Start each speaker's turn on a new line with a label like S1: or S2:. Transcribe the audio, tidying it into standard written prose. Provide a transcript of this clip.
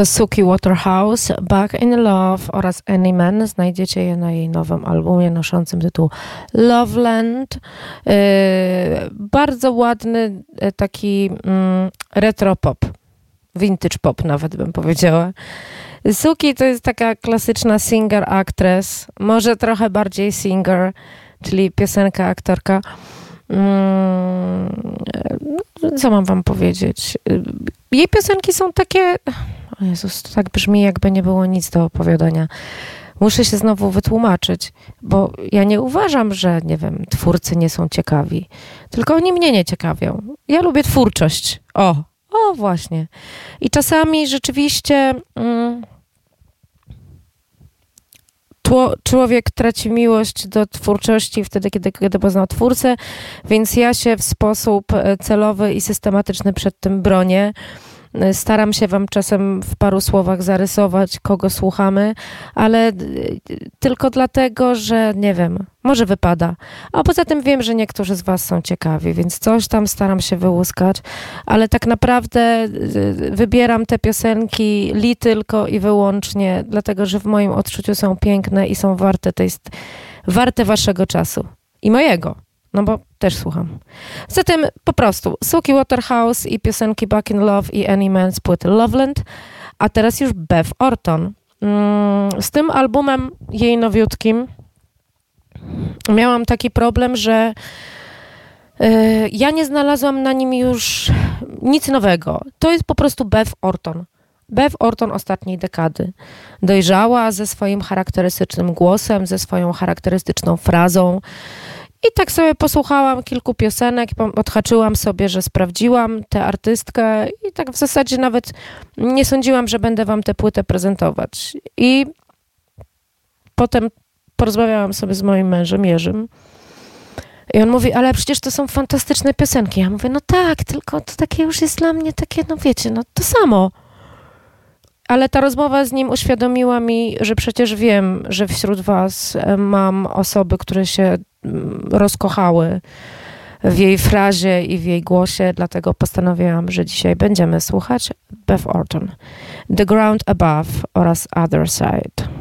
S1: To Suki Waterhouse, Back in Love oraz Any Man. Znajdziecie je na jej nowym albumie noszącym tytuł Loveland. Bardzo ładny taki retro pop, vintage pop nawet bym powiedziała. Suki to jest taka klasyczna singer-actress, może trochę bardziej singer, czyli piosenka, aktorka. Co mam wam powiedzieć? Jej piosenki są takie... O Jezus, to tak brzmi, jakby nie było nic do opowiadania. Muszę się znowu wytłumaczyć, bo ja nie uważam, że, nie wiem, twórcy nie są ciekawi. Tylko oni mnie nie ciekawią. Ja lubię twórczość. O właśnie. I czasami rzeczywiście człowiek traci miłość do twórczości wtedy, kiedy poznał twórcę, więc ja się w sposób celowy i systematyczny przed tym bronię. Staram się wam czasem w paru słowach zarysować, kogo słuchamy, ale tylko dlatego, że nie wiem, może wypada. A poza tym wiem, że niektórzy z was są ciekawi, więc coś tam staram się wyłuskać, ale tak naprawdę wybieram te piosenki tylko i wyłącznie dlatego, że w moim odczuciu są piękne i są warte waszego czasu i mojego. No bo też słucham. Zatem po prostu Suki Waterhouse i piosenki Back in Love i Any Man z płyty Loveland, a teraz już Beth Orton. Z tym albumem jej nowiutkim miałam taki problem, że ja nie znalazłam na nim już nic nowego. To jest po prostu Beth Orton. Beth Orton ostatniej dekady. Dojrzała ze swoim charakterystycznym głosem, ze swoją charakterystyczną frazą. I tak sobie posłuchałam kilku piosenek, odhaczyłam sobie, że sprawdziłam tę artystkę i tak w zasadzie nawet nie sądziłam, że będę wam tę płytę prezentować. I potem porozmawiałam sobie z moim mężem Jerzym i on mówi, ale przecież to są fantastyczne piosenki. Ja mówię, no tak, tylko to takie już jest dla mnie takie, no wiecie, no to samo. Ale ta rozmowa z nim uświadomiła mi, że przecież wiem, że wśród was mam osoby, które się rozkochały w jej frazie i w jej głosie, dlatego postanowiłam, że dzisiaj będziemy słuchać Beth Orton, The Ground Above oraz Other Side.